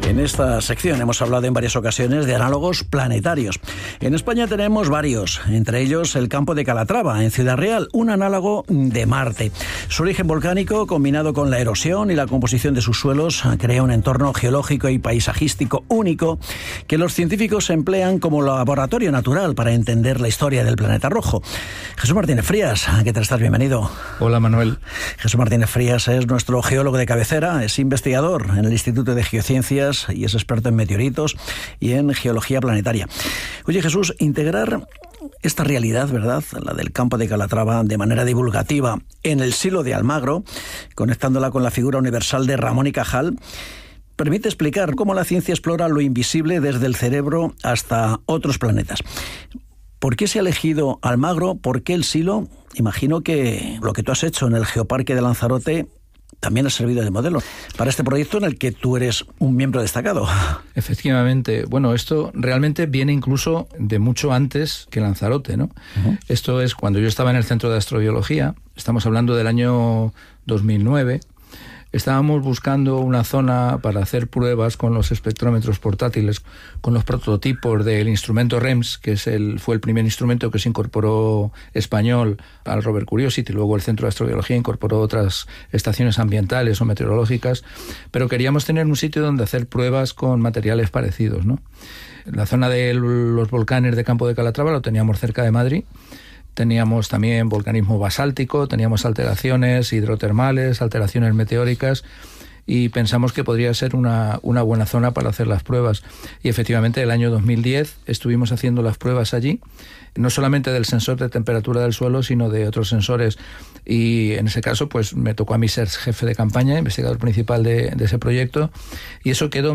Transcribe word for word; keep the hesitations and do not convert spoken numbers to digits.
En esta sección hemos hablado en varias ocasiones de análogos planetarios. En España tenemos varios, entre ellos el campo de Calatrava, en Ciudad Real, un análogo de Marte. Su origen volcánico, combinado con la erosión y la composición de sus suelos, crea un entorno geológico y paisajístico único que los científicos emplean como laboratorio natural para entender la historia del planeta rojo. Jesús Martínez Frías, ¿qué tal estás? Bienvenido. Hola, Manuel. Jesús Martínez Frías es nuestro geólogo de cabecera, es investigador en el Instituto de Geociencias y es experto en meteoritos y en geología planetaria. Oye, Jesús, integrar esta realidad, ¿verdad?, la del campo de Calatrava, de manera divulgativa en el Silo de Almagro, conectándola con la figura universal de Ramón y Cajal, permite explicar cómo la ciencia explora lo invisible desde el cerebro hasta otros planetas. ¿Por qué se ha elegido Almagro? ¿Por qué el Silo? Imagino que lo que tú has hecho en el Geoparque de Lanzarote también ha servido de modelo para este proyecto en el que tú eres un miembro destacado. Efectivamente. Bueno, esto realmente viene incluso de mucho antes que Lanzarote, ¿no? Uh-huh. Esto es cuando yo estaba en el Centro de Astrobiología, estamos hablando del año dos mil nueve, estábamos buscando una zona para hacer pruebas con los espectrómetros portátiles, con los prototipos del instrumento R E M S, que es el, fue el primer instrumento que se incorporó español al rover Curiosity. Luego el Centro de Astrobiología incorporó otras estaciones ambientales o meteorológicas, pero queríamos tener un sitio donde hacer pruebas con materiales parecidos, ¿no? La zona de los volcanes de Campo de Calatrava lo teníamos cerca de Madrid. Teníamos también volcanismo basáltico, teníamos alteraciones hidrotermales, alteraciones meteóricas, y pensamos que podría ser una, una buena zona para hacer las pruebas. Y efectivamente, el año dos mil diez estuvimos haciendo las pruebas allí, no solamente del sensor de temperatura del suelo, sino de otros sensores. Y en ese caso, pues me tocó a mí ser jefe de campaña, investigador principal de, de ese proyecto, y eso quedó